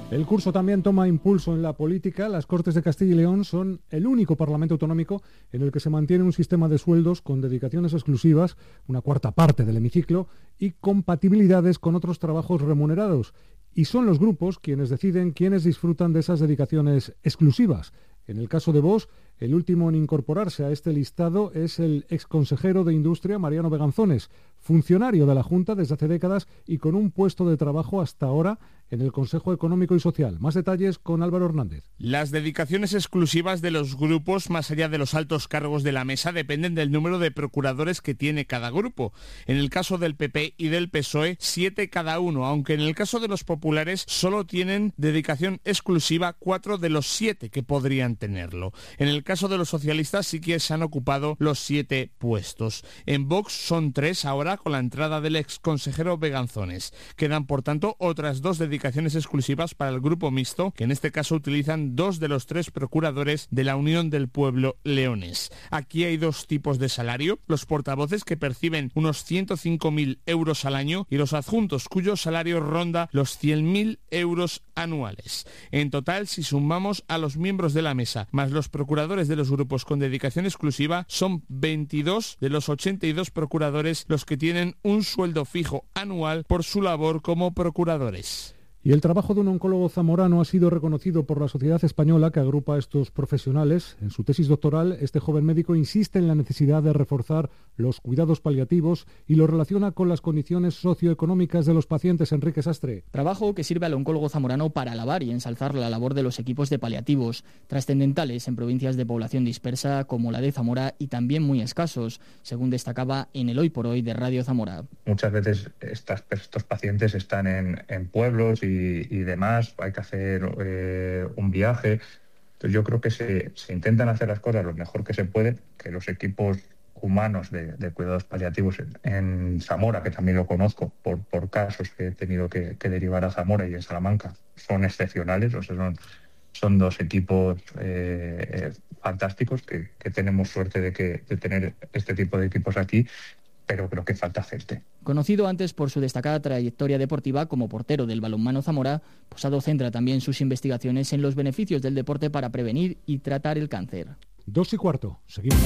El curso también toma impulso en la política. Las Cortes de Castilla y León son el único parlamento autonómico en el que se mantiene un sistema de sueldos con dedicaciones exclusivas, una cuarta parte del hemiciclo, y compatibilidades con otros trabajos remunerados. Y son los grupos quienes deciden quiénes disfrutan de esas dedicaciones exclusivas. En el caso de Vox, el último en incorporarse a este listado es el exconsejero de Industria, Mariano Beganzones, funcionario de la Junta desde hace décadas y con un puesto de trabajo hasta ahora en el Consejo Económico y Social. Más detalles con Álvaro Hernández. Las dedicaciones exclusivas de los grupos, más allá de los altos cargos de la mesa, dependen del número de procuradores que tiene cada grupo. En el caso del PP y del PSOE, 7 cada uno, aunque en el caso de los populares solo tienen dedicación exclusiva 4 de los 7 que podrían tenerlo. En el caso de los socialistas sí que se han ocupado los 7 puestos. En Vox son 3 ahora con la entrada del exconsejero Beganzones. Quedan, por tanto, otras 2 dedicaciones exclusivas para el grupo mixto, que en este caso utilizan 2 de los 3 procuradores de la Unión del Pueblo leonés. Aquí hay 2 tipos de salario: los portavoces, que perciben unos 105.000 euros al año, y los adjuntos, cuyo salario ronda los 100.000 euros anuales. En total, si sumamos a los miembros de la mesa más los procuradores de los grupos con dedicación exclusiva, son 22 de los 82 procuradores los que tienen un sueldo fijo anual por su labor como procuradores. Y el trabajo de un oncólogo zamorano ha sido reconocido por la Sociedad Española, que agrupa a estos profesionales. En su tesis doctoral, este joven médico insiste en la necesidad de reforzar los cuidados paliativos y lo relaciona con las condiciones socioeconómicas de los pacientes. Enrique Sastre. Trabajo que sirve al oncólogo zamorano para alabar y ensalzar la labor de los equipos de paliativos, trascendentales en provincias de población dispersa como la de Zamora y también muy escasos, según destacaba en el Hoy por Hoy de Radio Zamora. Muchas veces estos pacientes están en pueblos y demás, hay que hacer un viaje. Entonces yo creo que se intentan hacer las cosas lo mejor que se puede, que los equipos humanos de cuidados paliativos en Zamora, que también lo conozco por casos que he tenido que derivar a Zamora y en Salamanca, son excepcionales. O sea, son 2 equipos fantásticos que tenemos suerte de tener este tipo de equipos aquí, pero creo que falta gente. Conocido antes por su destacada trayectoria deportiva como portero del balonmano Zamora, Posado centra también sus investigaciones en los beneficios del deporte para prevenir y tratar el cáncer. 2:15, seguimos.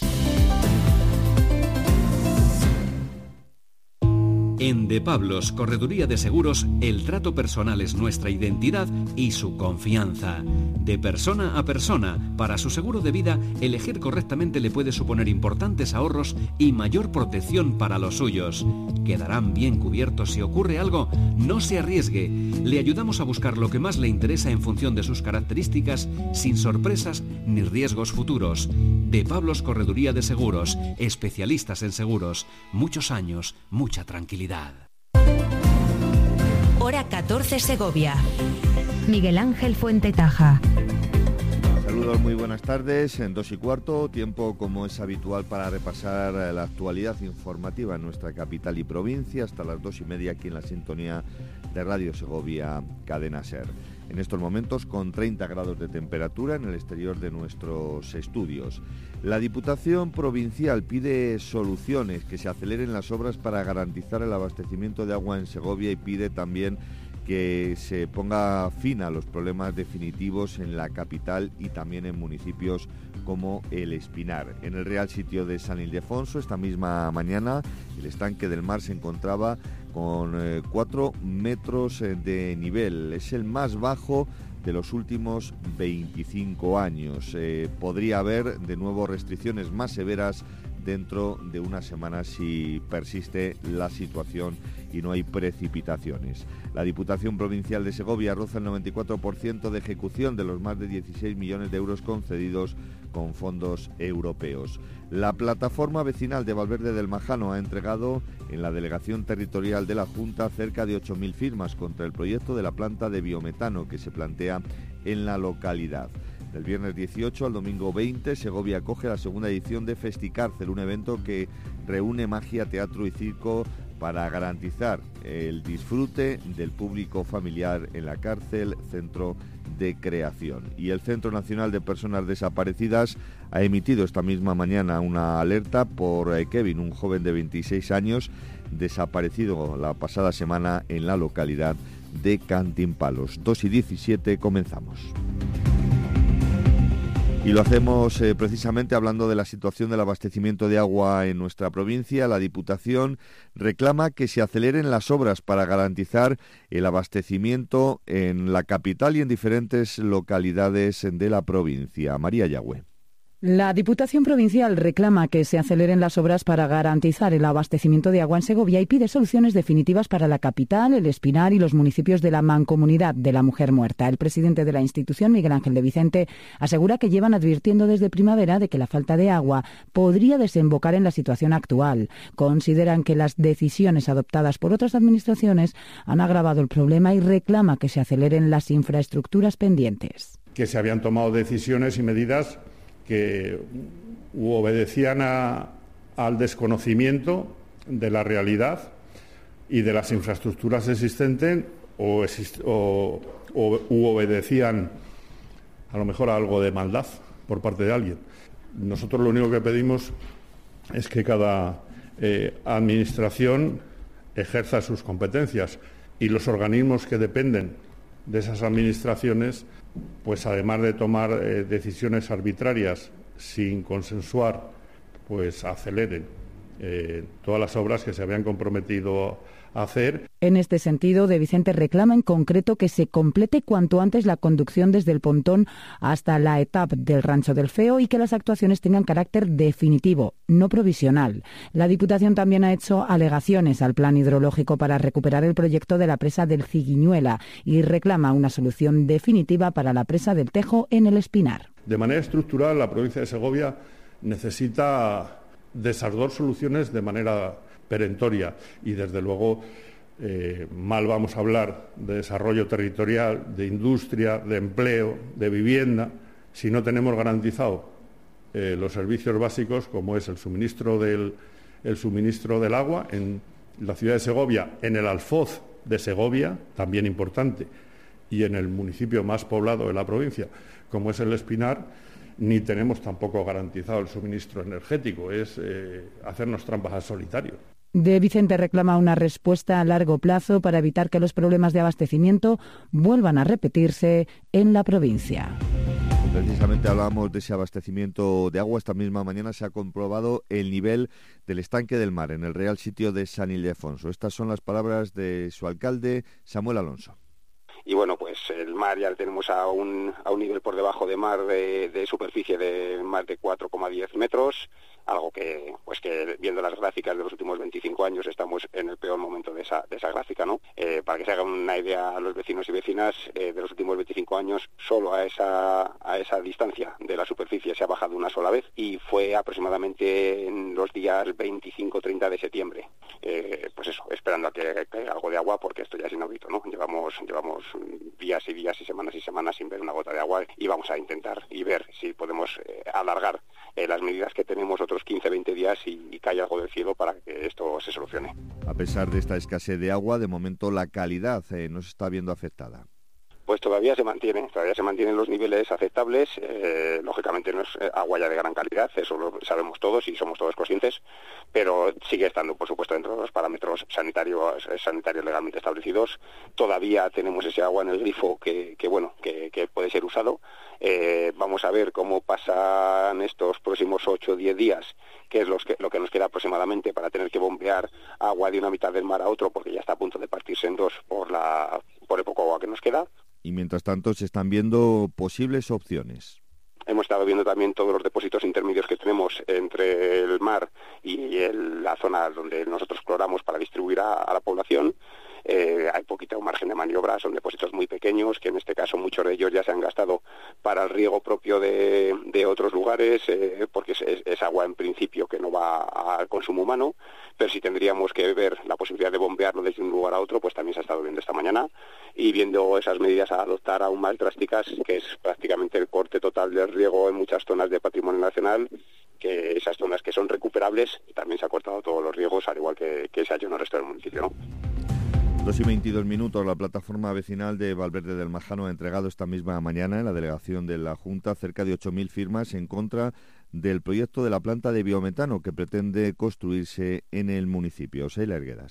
En De Pablos, Correduría de Seguros, el trato personal es nuestra identidad y su confianza. De persona a persona, para su seguro de vida, elegir correctamente le puede suponer importantes ahorros y mayor protección para los suyos. Quedarán bien cubiertos si ocurre algo. No se arriesgue. Le ayudamos a buscar lo que más le interesa en función de sus características, sin sorpresas ni riesgos futuros. De Pablos, Correduría de Seguros, especialistas en seguros. Muchos años, mucha tranquilidad. Hora 14 Segovia. Miguel Ángel Fuentetaja. Saludos, muy buenas tardes. En 2:15, tiempo como es habitual para repasar la actualidad informativa en nuestra capital y provincia, hasta las 2:30 aquí en la sintonía de Radio Segovia Cadena Ser. En estos momentos con 30 grados de temperatura en el exterior de nuestros estudios. La Diputación Provincial pide soluciones, que se aceleren las obras para garantizar el abastecimiento de agua en Segovia, y pide también que se ponga fin a los problemas definitivos en la capital y también en municipios como El Espinar. En el Real Sitio de San Ildefonso, esta misma mañana, el estanque del mar se encontraba con 4 metros de nivel. Es el más bajo de los últimos 25 años. Podría haber de nuevo restricciones más severas dentro de unas semanas si persiste la situación y no hay precipitaciones. La Diputación Provincial de Segovia roza el 94% de ejecución de los más de 16 millones de euros concedidos con fondos europeos. La plataforma vecinal de Valverde del Majano ha entregado en la delegación territorial de la Junta cerca de 8.000 firmas contra el proyecto de la planta de biometano que se plantea en la localidad. Del viernes 18 al domingo 20, Segovia acoge la segunda edición de Festicárcel, un evento que reúne magia, teatro y circo para garantizar el disfrute del público familiar en la cárcel, centro de creación. Y el Centro Nacional de Personas Desaparecidas ha emitido esta misma mañana una alerta por Kevin, un joven de 26 años desaparecido la pasada semana en la localidad de Cantimpalos. 2:17, comenzamos. Y lo hacemos precisamente hablando de la situación del abastecimiento de agua en nuestra provincia. La Diputación reclama que se aceleren las obras para garantizar el abastecimiento en la capital y en diferentes localidades de la provincia. María Yagüe. La Diputación Provincial reclama que se aceleren las obras para garantizar el abastecimiento de agua en Segovia y pide soluciones definitivas para la capital, el Espinar y los municipios de la Mancomunidad de la Mujer Muerta. El presidente de la institución, Miguel Ángel de Vicente, asegura que llevan advirtiendo desde primavera de que la falta de agua podría desembocar en la situación actual. Consideran que las decisiones adoptadas por otras administraciones han agravado el problema y reclama que se aceleren las infraestructuras pendientes. Que se habían tomado decisiones y medidas que obedecían al desconocimiento de la realidad y de las infraestructuras existentes u obedecían a lo mejor a algo de maldad por parte de alguien. Nosotros lo único que pedimos es que cada administración ejerza sus competencias y los organismos que dependen de esas administraciones, pues además de tomar decisiones arbitrarias sin consensuar, pues aceleren todas las obras que se habían comprometido a hacer. En este sentido, De Vicente reclama en concreto que se complete cuanto antes la conducción desde el Pontón hasta la etapa del Rancho del Feo y que las actuaciones tengan carácter definitivo, no provisional. La Diputación también ha hecho alegaciones al plan hidrológico para recuperar el proyecto de la presa del Ciguiñuela y reclama una solución definitiva para la presa del Tejo en el Espinar. De manera estructural, la provincia de Segovia necesita de esas dos soluciones de manera perentoria y, desde luego, mal vamos a hablar de desarrollo territorial, de industria, de empleo, de vivienda, si no tenemos garantizado los servicios básicos como es el suministro del agua en la ciudad de Segovia, en el Alfoz de Segovia, también importante, y en el municipio más poblado de la provincia, como es el Espinar, ni tenemos tampoco garantizado el suministro energético. Es hacernos trampas al solitario. De Vicente reclama una respuesta a largo plazo para evitar que los problemas de abastecimiento vuelvan a repetirse en la provincia. Precisamente hablábamos de ese abastecimiento de agua. Esta misma mañana se ha comprobado el nivel del estanque del Mar en el Real Sitio de San Ildefonso. Estas son las palabras de su alcalde, Samuel Alonso. Y bueno, pues el mar ya lo tenemos a un nivel por debajo de mar de superficie de más de 4,10 metros, algo que viendo las gráficas de los últimos 25 años estamos en el peor momento de esa gráfica, ¿no? Para que se hagan una idea a los vecinos y vecinas, de los últimos 25 años solo a esa distancia de la superficie se ha bajado una sola vez y fue aproximadamente en los días 25-30 de septiembre. Pues eso, esperando a que caiga algo de agua, porque esto ya es inaudito, ¿no? Llevamos días y días y semanas sin ver una gota de agua y vamos a intentar y ver si podemos alargar las medidas que tenemos otros 15-20 días y cae algo del cielo para que esto se solucione. A pesar de esta escasez de agua, de momento la calidad no se está viendo afectada. Pues todavía se mantienen los niveles aceptables. Lógicamente no es agua ya de gran calidad, eso lo sabemos todos y somos todos conscientes, pero sigue estando, por supuesto, dentro de los parámetros sanitarios legalmente establecidos. Todavía tenemos ese agua en el grifo que puede ser usado. Vamos a ver cómo pasan estos próximos 8 o 10 días, que es lo que nos queda aproximadamente para tener que bombear agua de una mitad del mar a otro, porque ya está a punto de partirse en dos por el poco agua que nos queda. Y mientras tanto se están viendo posibles opciones. Hemos estado viendo también todos los depósitos intermedios que tenemos entre el mar y la zona donde nosotros cloramos para distribuir a la población. Hay poquito margen de maniobra, son depósitos muy pequeños, que en este caso muchos de ellos ya se han gastado para el riego propio de otros lugares, porque es agua en principio que no va al consumo humano, pero si tendríamos que ver la posibilidad de bombearlo desde un lugar a otro, pues también se ha estado viendo esta mañana, y viendo esas medidas a adoptar aún más drásticas, que es prácticamente el corte total del riego en muchas zonas de patrimonio nacional, que esas zonas que son recuperables, también se ha cortado todos los riegos, al igual que se ha hecho en el resto del municipio, ¿no? 2:22, la plataforma vecinal de Valverde del Majano ha entregado esta misma mañana en la delegación de la Junta cerca de 8.000 firmas en contra del proyecto de la planta de biometano que pretende construirse en el municipio. Sheila Erguedas.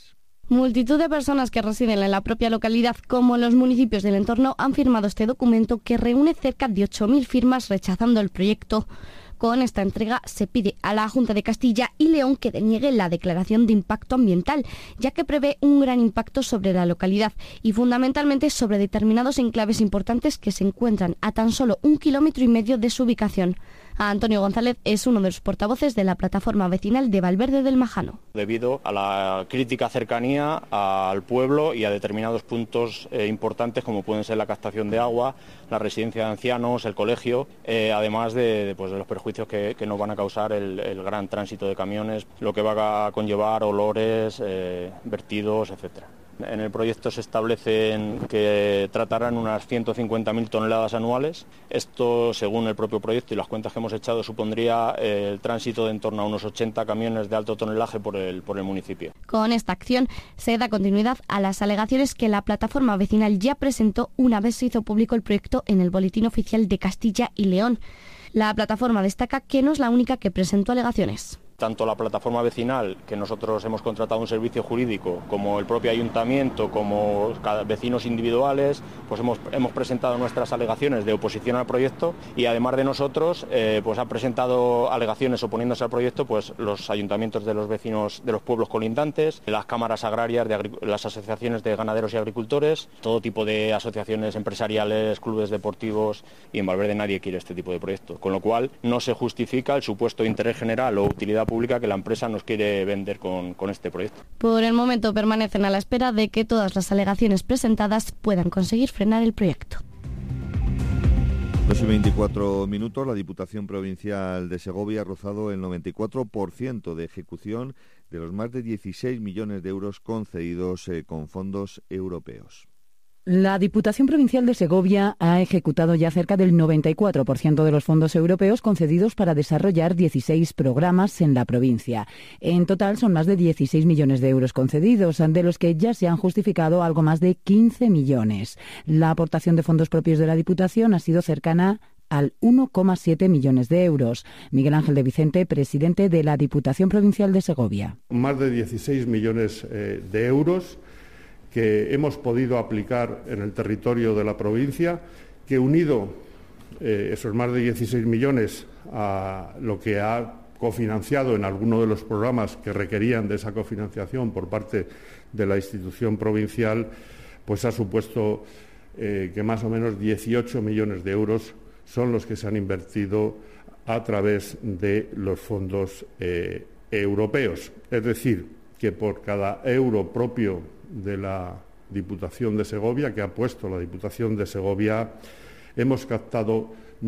Multitud de personas que residen en la propia localidad como en los municipios del entorno han firmado este documento que reúne cerca de 8.000 firmas rechazando el proyecto. Con esta entrega se pide a la Junta de Castilla y León que deniegue la declaración de impacto ambiental, ya que prevé un gran impacto sobre la localidad y fundamentalmente sobre determinados enclaves importantes que se encuentran a tan solo 1,5 kilómetros de su ubicación. Antonio González es uno de los portavoces de la plataforma vecinal de Valverde del Majano. Debido a la crítica cercanía al pueblo y a determinados puntos importantes como pueden ser la captación de agua, la residencia de ancianos, el colegio, además de los perjuicios que nos van a causar el gran tránsito de camiones, lo que va a conllevar olores, vertidos, etcétera. En el proyecto se establecen que tratarán unas 150.000 toneladas anuales. Esto, según el propio proyecto y las cuentas que hemos echado, supondría el tránsito de en torno a unos 80 camiones de alto tonelaje por el municipio. Con esta acción se da continuidad a las alegaciones que la plataforma vecinal ya presentó una vez se hizo público el proyecto en el Boletín Oficial de Castilla y León. La plataforma destaca que no es la única que presentó alegaciones. Tanto la plataforma vecinal, que nosotros hemos contratado un servicio jurídico, como el propio ayuntamiento, como vecinos individuales, pues hemos presentado nuestras alegaciones de oposición al proyecto y además de nosotros, pues han presentado alegaciones oponiéndose al proyecto pues los ayuntamientos de los vecinos de los pueblos colindantes, las cámaras agrarias, las asociaciones de ganaderos y agricultores, todo tipo de asociaciones empresariales, clubes deportivos, y en Valverde nadie quiere este tipo de proyectos, con lo cual no se justifica el supuesto interés general o utilidad pública que la empresa nos quiere vender con este proyecto. Por el momento permanecen a la espera de que todas las alegaciones presentadas puedan conseguir frenar el proyecto. 2:24, la Diputación Provincial de Segovia ha rozado el 94% de ejecución de los más de 16 millones de euros concedidos con fondos europeos. La Diputación Provincial de Segovia ha ejecutado ya cerca del 94% de los fondos europeos concedidos para desarrollar 16 programas en la provincia. En total son más de 16 millones de euros concedidos, de los que ya se han justificado algo más de 15 millones. La aportación de fondos propios de la Diputación ha sido cercana al 1,7 millones de euros. Miguel Ángel de Vicente, presidente de la Diputación Provincial de Segovia. Más de 16 millones de euros que hemos podido aplicar en el territorio de la provincia, que unido esos más de 16 millones a lo que ha cofinanciado en alguno de los programas que requerían de esa cofinanciación por parte de la institución provincial, pues ha supuesto que más o menos 18 millones de euros son los que se han invertido a través de los fondos europeos. Es decir, que por cada euro propio de la Diputación de Segovia, que ha puesto la Diputación de Segovia, hemos captado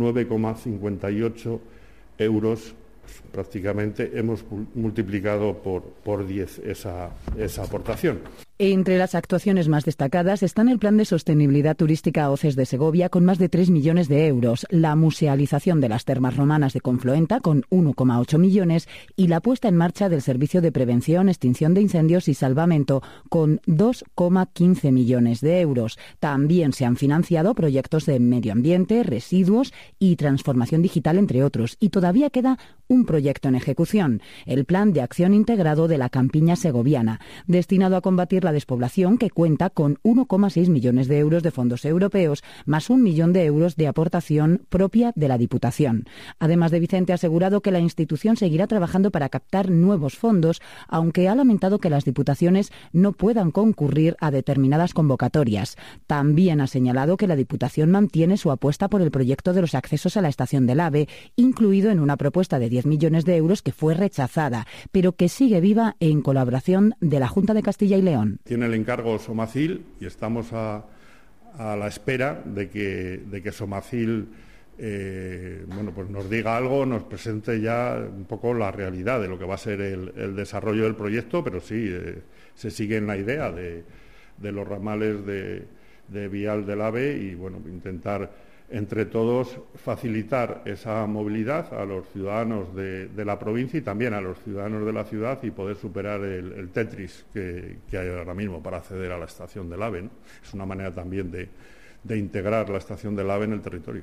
9,58 euros. Prácticamente hemos multiplicado por 10 esa aportación. Entre las actuaciones más destacadas están el Plan de Sostenibilidad Turística OCES de Segovia, con más de 3 millones de euros, la musealización de las termas romanas de Confluenta, con 1,8 millones, y la puesta en marcha del Servicio de Prevención, Extinción de Incendios y Salvamento, con 2,15 millones de euros. También se han financiado proyectos de medio ambiente, residuos y transformación digital, entre otros, y todavía queda un proyecto en ejecución, el Plan de Acción Integrado de la Campiña Segoviana, destinado a combatir la despoblación, que cuenta con 1,6 millones de euros de fondos europeos, más 1 millón de euros de aportación propia de la Diputación. Además, de Vicente ha asegurado que la institución seguirá trabajando para captar nuevos fondos, aunque ha lamentado que las diputaciones no puedan concurrir a determinadas convocatorias. También ha señalado que la Diputación mantiene su apuesta por el proyecto de los accesos a la estación del AVE, incluido en una propuesta de 10 millones de euros que fue rechazada, pero que sigue viva en colaboración de la Junta de Castilla y León. Tiene el encargo Somacil y estamos a la espera de que Somacil pues nos diga algo, nos presente ya un poco la realidad de lo que va a ser el desarrollo del proyecto, pero sí, se sigue en la idea de los ramales de Vial del AVE y intentar entre todos facilitar esa movilidad a los ciudadanos de la provincia y también a los ciudadanos de la ciudad y poder superar el Tetris que hay ahora mismo para acceder a la estación del AVE, ¿no? Es una manera también de integrar la estación del AVE en el territorio.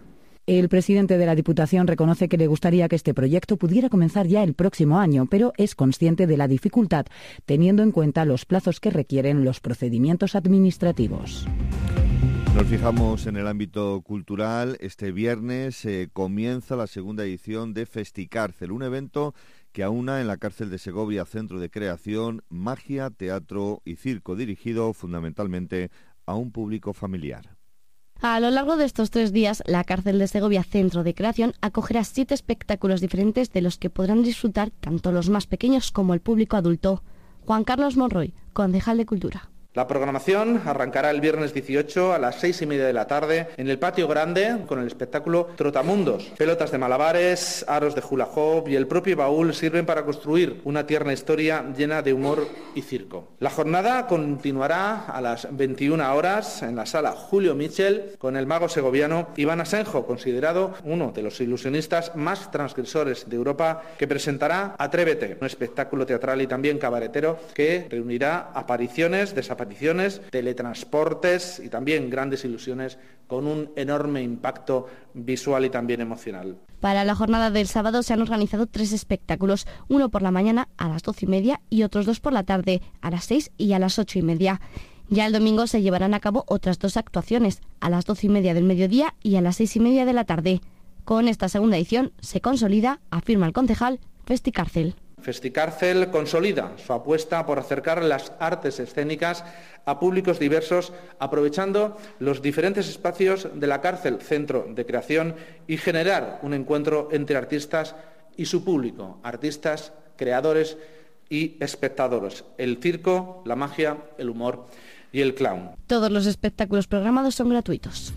El presidente de la Diputación reconoce que le gustaría que este proyecto pudiera comenzar ya el próximo año, pero es consciente de la dificultad, teniendo en cuenta los plazos que requieren los procedimientos administrativos. Nos fijamos en el ámbito cultural. Este viernes comienza la segunda edición de Festicárcel, un evento que aúna en la cárcel de Segovia centro de creación, magia, teatro y circo, dirigido fundamentalmente a un público familiar. A lo largo de estos 3 días, la cárcel de Segovia Centro de Creación acogerá 7 espectáculos diferentes de los que podrán disfrutar tanto los más pequeños como el público adulto. Juan Carlos Monroy, concejal de Cultura. La programación arrancará el viernes 18 a las 6:30 de la tarde en el patio grande con el espectáculo Trotamundos. Pelotas de malabares, aros de hula hoop y el propio baúl sirven para construir una tierna historia llena de humor y circo. La jornada continuará a las 21 horas en la sala Julio Michel con el mago segoviano Iván Asenjo, considerado uno de los ilusionistas más transgresores de Europa, que presentará Atrévete, un espectáculo teatral y también cabaretero que reunirá apariciones, desapariciones, teletransportes y también grandes ilusiones con un enorme impacto visual y también emocional. Para la jornada del sábado se han organizado 3 espectáculos, uno por la mañana a las 12:30 y otros 2 por la tarde a las 6 y a las 8:30. Ya el domingo se llevarán a cabo otras 2 actuaciones, a las 12:30 del mediodía y a las 6:30 de la tarde. Con esta segunda edición se consolida, afirma el concejal, Festicárcel. Festicárcel consolida su apuesta por acercar las artes escénicas a públicos diversos, aprovechando los diferentes espacios de la cárcel Centro de Creación y generar un encuentro entre artistas y su público, artistas, creadores y espectadores, el circo, la magia, el humor y el clown. Todos los espectáculos programados son gratuitos.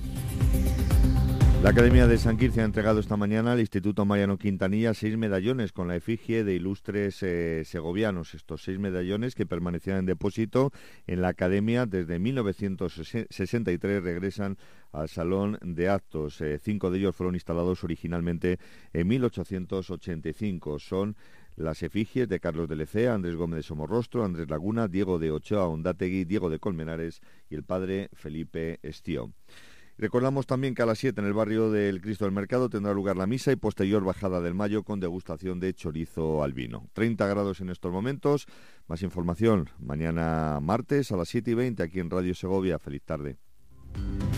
La Academia de San Quirce ha entregado esta mañana al Instituto Mariano Quintanilla 6 medallones con la efigie de ilustres segovianos. Estos 6 medallones, que permanecían en depósito en la Academia desde 1963, regresan al Salón de Actos. 5 de ellos fueron instalados originalmente en 1885. Son las efigies de Carlos de Lecea, Andrés Gómez de Somorrostro, Andrés Laguna, Diego de Ochoa Ondátegui, Diego de Colmenares y el padre Felipe Estío. Recordamos también que a las 7 en el barrio del Cristo del Mercado tendrá lugar la misa y posterior bajada del Mayo con degustación de chorizo al vino. 30 grados en estos momentos. Más información mañana martes a las 7:20 aquí en Radio Segovia. Feliz tarde.